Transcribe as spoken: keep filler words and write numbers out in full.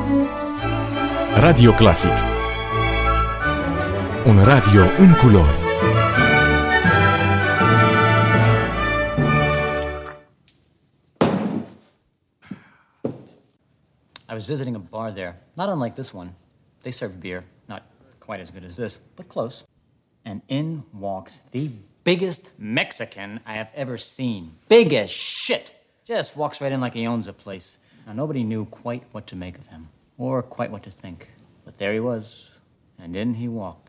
Radio Classic. Un radio în culori. I was visiting a bar there, not unlike this one. They serve beer, not quite as good as this, but close. And in walks the biggest Mexican I have ever seen. Big as shit. Just walks right in like he owns the place. Now, nobody knew quite what to make of him, or quite what to think. But there he was, and in he walked.